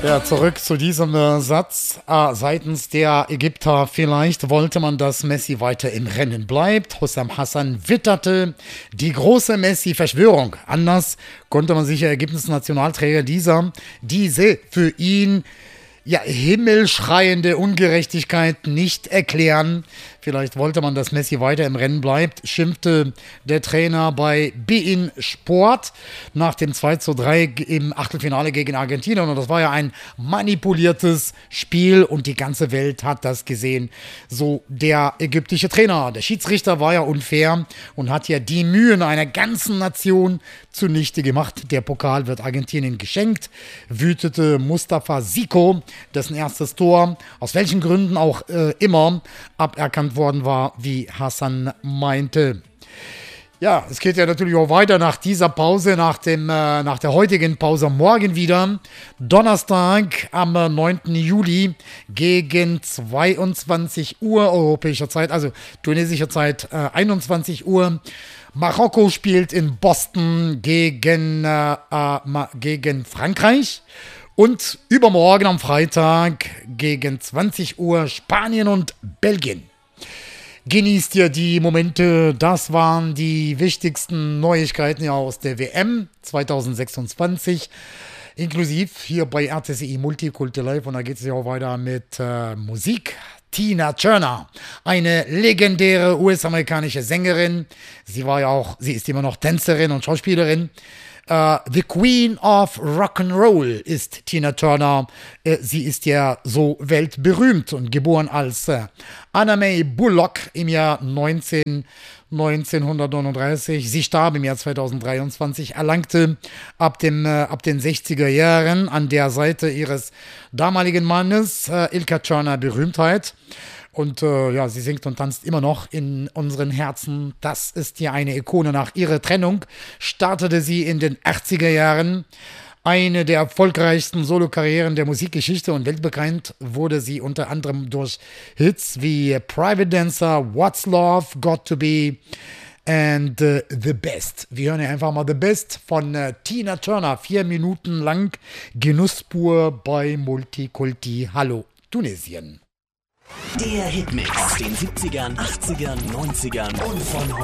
Ja, zurück zu diesem Satz seitens der Ägypter. Vielleicht wollte man, dass Messi weiter im Rennen bleibt. Hussam Hassan witterte die große Messi-Verschwörung. Anders konnte man sich Ägyptens Nationalträger diese für ihn himmelschreiende Ungerechtigkeit nicht erklären. Vielleicht wollte man, dass Messi weiter im Rennen bleibt, schimpfte der Trainer bei beIN Sport nach dem 2:3 im Achtelfinale gegen Argentinien. Und das war ja ein manipuliertes Spiel und die ganze Welt hat das gesehen. So der ägyptische Trainer. Der Schiedsrichter war ja unfair und hat ja die Mühen einer ganzen Nation zunichte gemacht. Der Pokal wird Argentinien geschenkt, wütete Mustafa Siko, dessen erstes Tor, aus welchen Gründen auch immer, aberkannt worden war, wie Hassan meinte. Ja, es geht ja natürlich auch weiter nach dieser Pause, nach der heutigen Pause morgen wieder. Donnerstag am 9. Juli gegen 22 Uhr europäischer Zeit, also tunesischer Zeit 21 Uhr. Marokko spielt in Boston gegen Frankreich. Und übermorgen am Freitag gegen 20 Uhr Spanien und Belgien. Genießt ihr die Momente, das waren die wichtigsten Neuigkeiten aus der WM 2026, inklusiv hier bei RTCI Multikulti Live, und da geht es ja auch weiter mit Musik. Tina Turner, eine legendäre US-amerikanische Sängerin, sie ist immer noch Tänzerin und Schauspielerin. The Queen of Rock'n'Roll ist Tina Turner. Sie ist ja so weltberühmt und geboren als Anna Mae Bullock im Jahr 1939. Sie starb im Jahr 2023, erlangte ab den 60er Jahren an der Seite ihres damaligen Mannes Ilka Turner Berühmtheit. Und sie singt und tanzt immer noch in unseren Herzen. Das ist ja eine Ikone. Nach ihrer Trennung startete sie in den 80er Jahren eine der erfolgreichsten Solokarrieren der Musikgeschichte, und weltbekannt wurde sie unter anderem durch Hits wie Private Dancer, What's Love, Got to Be and The Best. Wir hören ja einfach mal The Best von Tina Turner. 4 Minuten lang Genusspur bei Multikulti. Hallo Tunesien. Der Hitmix aus den 70ern, 80ern, 90ern und von